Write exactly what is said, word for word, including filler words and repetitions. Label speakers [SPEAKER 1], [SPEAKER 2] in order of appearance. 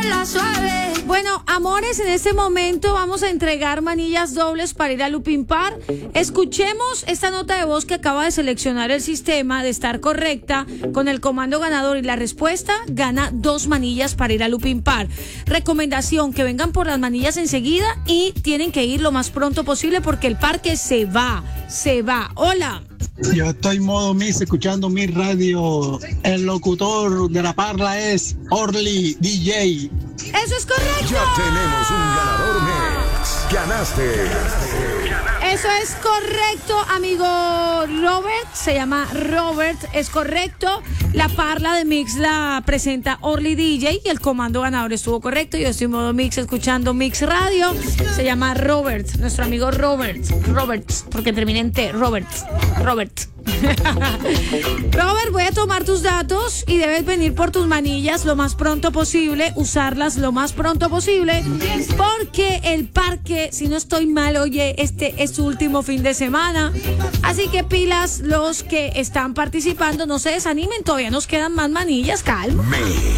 [SPEAKER 1] la suave.
[SPEAKER 2] Bueno, amores, en este momento vamos a entregar manillas dobles para ir a Lupin Par. Escuchemos esta nota de voz que acaba de seleccionar el sistema de estar correcta con el comando ganador y la respuesta gana dos manillas para ir a Lupin Par. Recomendación, que vengan por las manillas enseguida y tienen que ir lo más pronto posible porque el parque se va, se va. Hola.
[SPEAKER 3] Yo estoy en modo Mix, escuchando mi radio. El locutor de la parla es Orly D J.
[SPEAKER 2] Eso es correcto.
[SPEAKER 4] Ya tenemos un ganador Mix. Ganaste.
[SPEAKER 2] Eso es correcto, amigo Robert. Se llama Robert, es correcto. La parla de Mix la presenta Orly D J y el comando ganador estuvo correcto. Yo estoy en modo Mix escuchando Mix Radio. Se llama Robert, nuestro amigo Robert. Robert, porque termina en T. Robert. Robert. Robert, voy a tomar tus datos y debes venir por tus manillas lo más pronto posible, usarlas lo más pronto posible, porque el parque, si no estoy mal, oye, este es su último fin de semana, así que pilas los que están participando, no se desanimen, todavía nos quedan más manillas, calma.